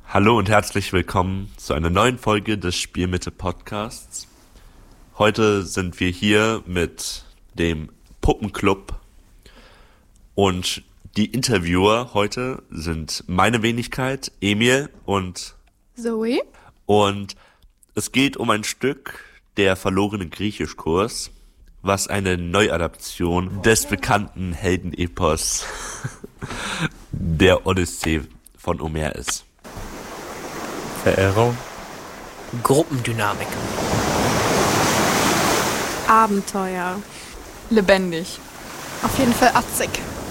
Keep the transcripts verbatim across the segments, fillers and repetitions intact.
Hallo und herzlich willkommen zu einer neuen Folge des Spielmitte Podcasts. Heute sind wir hier mit dem Puppenclub und die Interviewer heute sind meine Wenigkeit, Emil und Zoe. Und es geht um ein Stück, der verlorene Griechischkurs, was eine Neuadaption des bekannten Heldenepos der Odyssee von Homer ist. Verehrung. Gruppendynamik. Abenteuer. Lebendig. Auf jeden Fall atzig.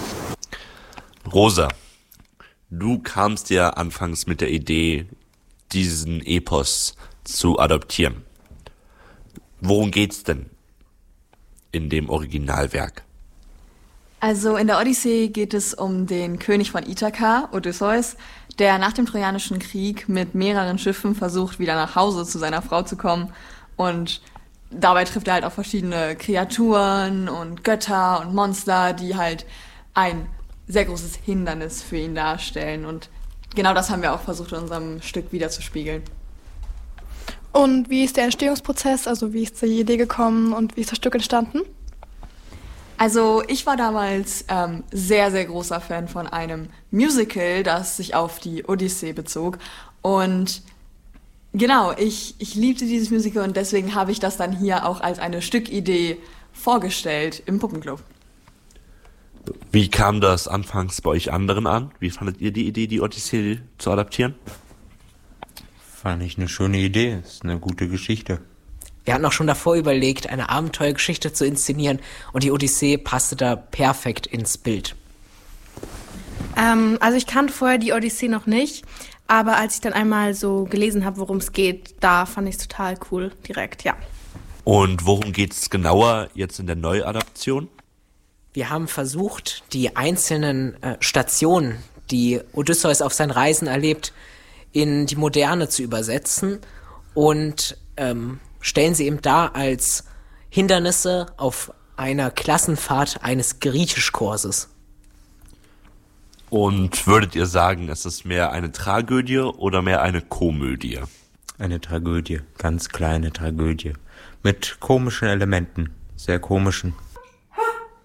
Rosa, du kamst ja anfangs mit der Idee, diesen Epos zu adoptieren. Worum geht's denn in dem Originalwerk? Also in der Odyssee geht es um den König von Ithaka, Odysseus, der nach dem Trojanischen Krieg mit mehreren Schiffen versucht, wieder nach Hause zu seiner Frau zu kommen. Und dabei trifft er halt auf verschiedene Kreaturen und Götter und Monster, die halt ein sehr großes Hindernis für ihn darstellen. Und genau das haben wir auch versucht, in unserem Stück wiederzuspiegeln. Und wie ist der Entstehungsprozess? Also wie ist die Idee gekommen und wie ist das Stück entstanden? Also ich war damals ähm, sehr, sehr großer Fan von einem Musical, das sich auf die Odyssee bezog. Und genau, ich, ich liebte dieses Musical und deswegen habe ich das dann hier auch als eine Stückidee vorgestellt im Puppenclub. Wie kam das anfangs bei euch anderen an? Wie fandet ihr die Idee, die Odyssee zu adaptieren? Fand ich eine schöne Idee, ist eine gute Geschichte. Wir hatten auch schon davor überlegt, eine Abenteuergeschichte zu inszenieren und die Odyssee passte da perfekt ins Bild. Ähm, also ich kannte vorher die Odyssee noch nicht, aber als ich dann einmal so gelesen habe, worum es geht, da fand ich es total cool, direkt, ja. Und worum geht's genauer jetzt in der Neuadaption? Wir haben versucht, die einzelnen äh, Stationen, die Odysseus auf seinen Reisen erlebt, in die Moderne zu übersetzen und ähm, stellen sie eben dar als Hindernisse auf einer Klassenfahrt eines Griechischkurses. Und würdet ihr sagen, es ist mehr eine Tragödie oder mehr eine Komödie? Eine Tragödie, ganz kleine Tragödie. Mit komischen Elementen, sehr komischen.